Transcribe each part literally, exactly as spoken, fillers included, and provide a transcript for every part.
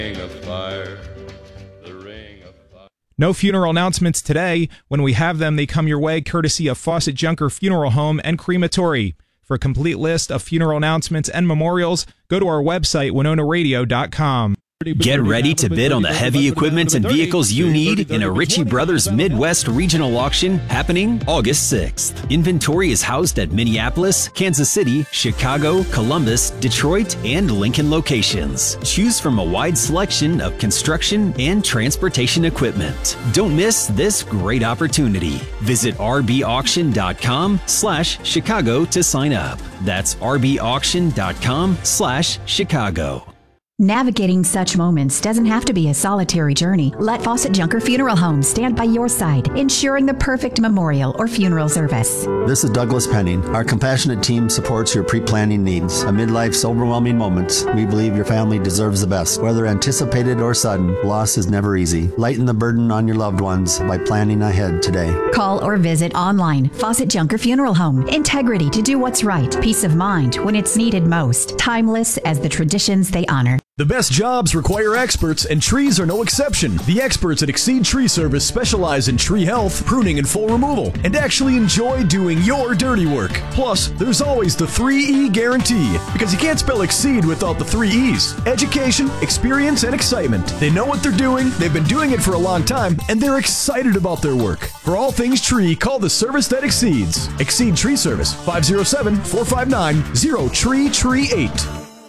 Ring of fire, the ring of fire. No funeral announcements today. When we have them, they come your way courtesy of Fawcett Junker Funeral Home and Crematory. For a complete list of funeral announcements and memorials, go to our website, winona radio dot com. Get ready to bid on the heavy equipment and vehicles you need in a Ritchie Brothers Midwest Regional Auction happening August sixth. Inventory is housed at Minneapolis, Kansas City, Chicago, Columbus, Detroit, and Lincoln locations. Choose from a wide selection of construction and transportation equipment. Don't miss this great opportunity. Visit r b auction dot com slash Chicago to sign up. That's r b auction dot com slash Chicago. Navigating such moments doesn't have to be a solitary journey. Let Fawcett Junker Funeral Home stand by your side, ensuring the perfect memorial or funeral service. This is Douglas Penning. Our compassionate team supports your pre-planning needs. Amid life's overwhelming moments, we believe your family deserves the best. Whether anticipated or sudden, loss is never easy. Lighten the burden on your loved ones by planning ahead today. Call or visit online. Fawcett Junker Funeral Home. Integrity to do what's right. Peace of mind when it's needed most. Timeless as the traditions they honor. The best jobs require experts, and trees are no exception. The experts at Exceed Tree Service specialize in tree health, pruning, and full removal, and actually enjoy doing your dirty work. Plus, there's always the three E guarantee, because you can't spell Exceed without the three E's. Education, experience, and excitement. They know what they're doing, they've been doing it for a long time, and they're excited about their work. For all things tree, call the service that exceeds. Exceed Tree Service, five oh seven, four five nine, zero tree tree eight.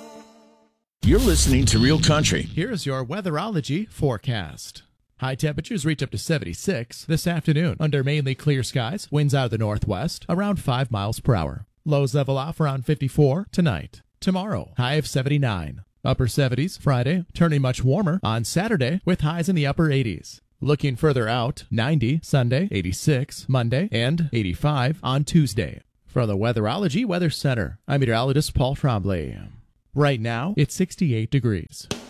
You're listening to Real Country. Here's your weatherology forecast. High temperatures reach up to seventy-six this afternoon under mainly clear skies, winds out of the northwest, around five miles per hour. Lows level off around fifty-four tonight. Tomorrow, high of seventy-nine. Upper seventies Friday, turning much warmer on Saturday with highs in the upper eighties. Looking further out, ninety Sunday, eighty-six Monday, and eighty-five on Tuesday. From the Weatherology Weather Center, I'm meteorologist Paul Trombley. Right now, it's sixty-eight degrees.